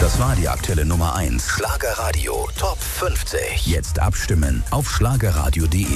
Das war die aktuelle Nummer 1. Schlagerradio Top 50. Jetzt abstimmen auf schlagerradio.de.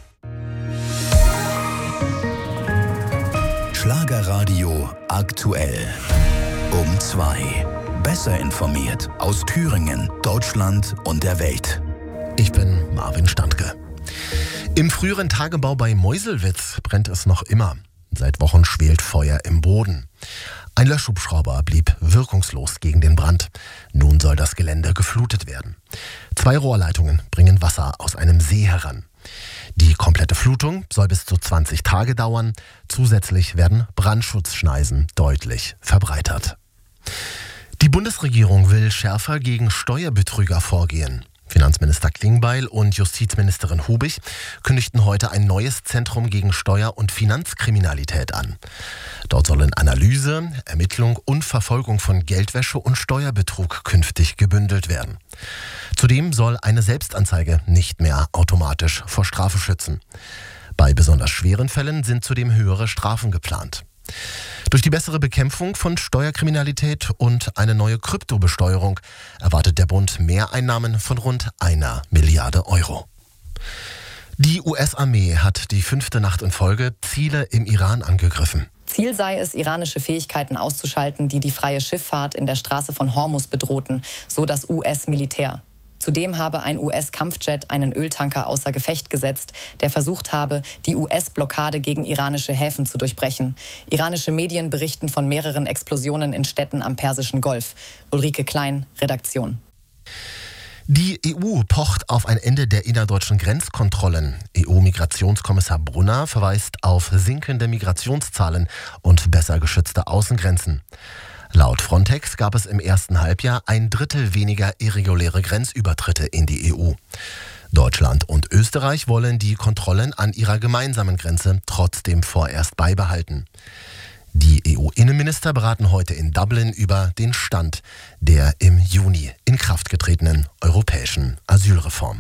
Schlagerradio aktuell. Um 2. Besser informiert aus Thüringen, Deutschland und der Welt. Ich bin Marvin Standke. Im früheren Tagebau bei Meuselwitz brennt es noch immer. Seit Wochen schwelt Feuer im Boden. Ein Löschhubschrauber blieb wirkungslos gegen den Brand. Nun soll das Gelände geflutet werden. 2 Rohrleitungen bringen Wasser aus einem See heran. Die komplette Flutung soll bis zu 20 Tage dauern. Zusätzlich werden Brandschutzschneisen deutlich verbreitert. Die Bundesregierung will schärfer gegen Steuerbetrüger vorgehen. Finanzminister Klingbeil und Justizministerin Hubig kündigten heute ein neues Zentrum gegen Steuer- und Finanzkriminalität an. Dort sollen Analyse, Ermittlung und Verfolgung von Geldwäsche und Steuerbetrug künftig gebündelt werden. Zudem soll eine Selbstanzeige nicht mehr automatisch vor Strafe schützen. Bei besonders schweren Fällen sind zudem höhere Strafen geplant. Durch die bessere Bekämpfung von Steuerkriminalität und eine neue Kryptobesteuerung erwartet der Bund Mehreinnahmen von rund 1 Milliarde Euro. Die US-Armee hat die 5. Nacht in Folge Ziele im Iran angegriffen. Ziel sei es, iranische Fähigkeiten auszuschalten, die die freie Schifffahrt in der Straße von Hormuz bedrohten, so das US-Militär. Zudem habe ein US-Kampfjet einen Öltanker außer Gefecht gesetzt, der versucht habe, die US-Blockade gegen iranische Häfen zu durchbrechen. Iranische Medien berichten von mehreren Explosionen in Städten am Persischen Golf. Ulrike Klein, Redaktion. Die EU pocht auf ein Ende der innerdeutschen Grenzkontrollen. EU-Migrationskommissar Brunner verweist auf sinkende Migrationszahlen und besser geschützte Außengrenzen. Laut Frontex gab es im ersten Halbjahr 1/3 weniger irreguläre Grenzübertritte in die EU. Deutschland und Österreich wollen die Kontrollen an ihrer gemeinsamen Grenze trotzdem vorerst beibehalten. Die EU-Innenminister beraten heute in Dublin über den Stand der im Juni in Kraft getretenen europäischen Asylreform.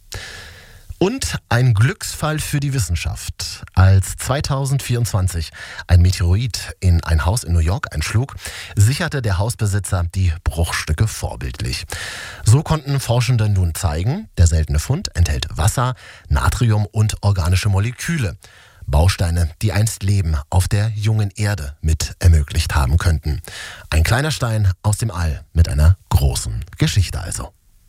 Und ein Glücksfall für die Wissenschaft. Als 2024 ein Meteorit in ein Haus in New York einschlug, sicherte der Hausbesitzer die Bruchstücke vorbildlich. So konnten Forschende nun zeigen, der seltene Fund enthält Wasser, Natrium und organische Moleküle. Bausteine, die einst Leben auf der jungen Erde mit ermöglicht haben könnten. Ein kleiner Stein aus dem All mit einer großen Geschichte also.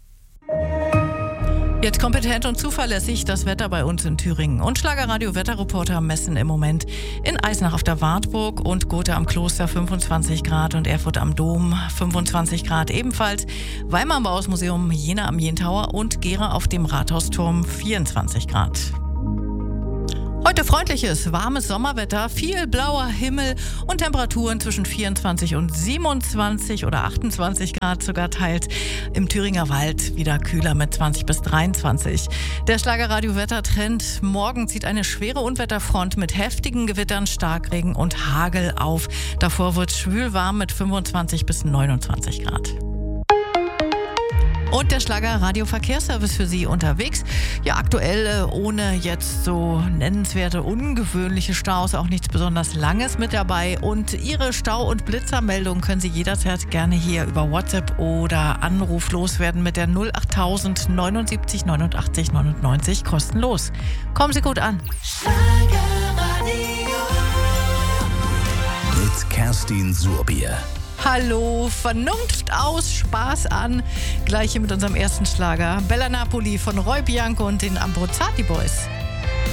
Jetzt kompetent und zuverlässig das Wetter bei uns in Thüringen. Und Schlagerradio-Wetterreporter messen im Moment in Eisenach auf der Wartburg und Gotha am Kloster 25 Grad und Erfurt am Dom 25 Grad ebenfalls. Weimar am Bauhausmuseum, Jena am Jentauer und Gera auf dem Rathausturm 24 Grad. Heute freundliches, warmes Sommerwetter, viel blauer Himmel und Temperaturen zwischen 24 und 27 oder 28 Grad sogar teils. Im Thüringer Wald wieder kühler mit 20 bis 23. Der Schlagerradio-Wettertrend. Morgen zieht eine schwere Unwetterfront mit heftigen Gewittern, Starkregen und Hagel auf. Davor wird es schwül warm mit 25 bis 29 Grad. Und der Schlager-Radio-Verkehrsservice für Sie unterwegs. Ja, aktuell ohne jetzt so nennenswerte, ungewöhnliche Staus, auch nichts besonders Langes mit dabei. Und Ihre Stau- und Blitzermeldung können Sie jederzeit gerne hier über WhatsApp oder Anruf loswerden mit der 08000 79 89 99 kostenlos. Kommen Sie gut an. Mit Kerstin Surbier. Hallo, Vernunft aus, Spaß an. Gleich hier mit unserem ersten Schlager. Bella Napoli von Roy Bianco und den Ambrozzati Boys.